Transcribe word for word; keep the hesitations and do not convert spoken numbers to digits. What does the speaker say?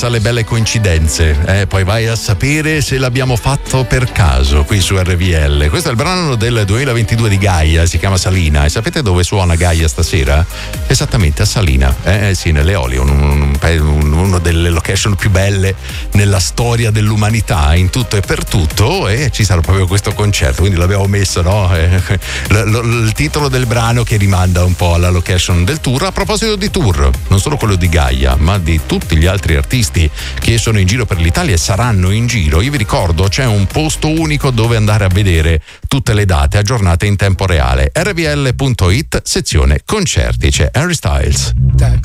pensa alle belle coincidenze, eh, poi vai a sapere se l'abbiamo fatto per caso qui su R V L. Questo è il brano del duemilaventidue di Gaia, si chiama Salina. E sapete dove suona Gaia stasera? Esattamente a Salina, eh, sì, nell'Eolio, un, un, uno delle location più belle nella storia dell'umanità, in tutto e per tutto, e ci sarà proprio questo concerto, quindi l'abbiamo messo, no? Eh, l- l- il titolo del brano che rimanda un po' alla location del tour. A proposito di tour, non solo quello di Gaia, ma di tutti gli altri artisti che sono in giro per l'Italia e saranno in giro, io vi ricordo c'è un posto unico dove andare a vedere tutte le date aggiornate in tempo reale. R V L punto it, sezione concerti, c'è Harry Styles. Tac